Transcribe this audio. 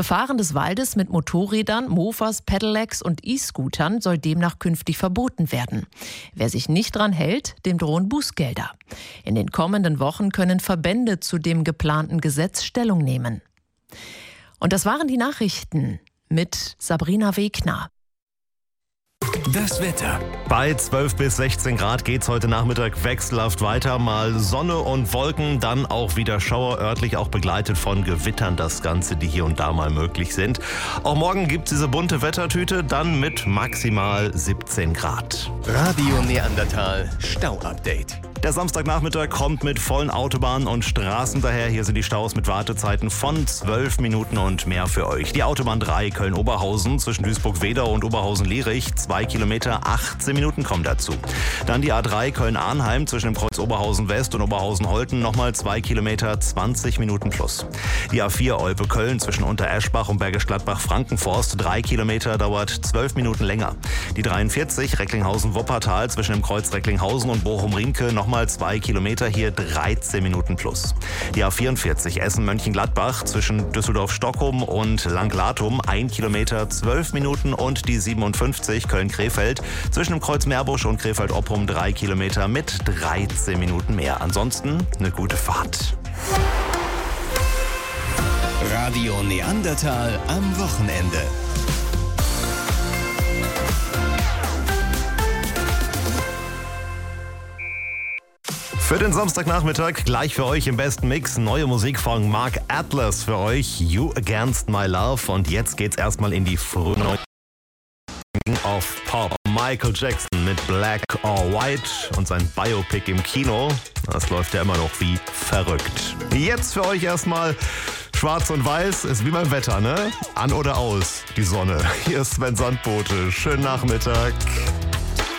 Befahren des Waldes mit Motorrädern, Mofas, Pedelecs und E-Scootern soll demnach künftig verboten werden. Wer sich nicht dran hält, dem drohen Bußgelder. In den kommenden Wochen können Verbände zu dem geplanten Gesetz Stellung nehmen. Und das waren die Nachrichten mit Sabrina Wegner. Das Wetter. Bei 12 bis 16 Grad geht's heute Nachmittag wechselhaft weiter. Mal Sonne und Wolken, dann auch wieder Schauer, örtlich auch begleitet von Gewittern. Das Ganze, die hier und da mal möglich sind. Auch morgen gibt's diese bunte Wettertüte, dann mit maximal 17 Grad. Radio Neandertal Stau-Update. Der Samstagnachmittag kommt mit vollen Autobahnen und Straßen daher. Hier sind die Staus mit Wartezeiten von 12 Minuten und mehr für euch. Die Autobahn 3 Köln-Oberhausen zwischen Duisburg-Wedau und Oberhausen-Lierich. 2 Kilometer, 18 Minuten kommen dazu. Dann die A3 Köln-Arnheim zwischen dem Kreuz Oberhausen-West und Oberhausen-Holten. Nochmal 2 Kilometer, 20 Minuten plus. Die A4 Olpe-Köln zwischen Untereschbach und Bergisch Gladbach-Frankenforst. 3 Kilometer, dauert 12 Minuten länger. Die 43 Recklinghausen-Wuppertal zwischen dem Kreuz Recklinghausen und Bochum-Riemke. Nochmal 2 Kilometer, hier 13 Minuten plus. Die A44 Essen-Mönchengladbach zwischen Düsseldorf-Stockholm und Langlatum 1 Kilometer, 12 Minuten und die 57 Köln-Krefeld zwischen dem Kreuz Meerbusch und Krefeld-Oppum 3 Kilometer mit 13 Minuten mehr. Ansonsten eine gute Fahrt. Radio Neandertal am Wochenende. Für den Samstagnachmittag gleich für euch im besten Mix neue Musik von Mark Atlas für euch, You Against My Love. Und jetzt geht's erstmal in die frühen of Pop. Michael Jackson mit Black or White und sein Biopic im Kino. Das läuft ja immer noch wie verrückt. Jetzt für euch erstmal Schwarz und Weiß, ist wie beim Wetter, ne? An oder aus, die Sonne. Hier ist Sven Sandbote. Schönen Nachmittag.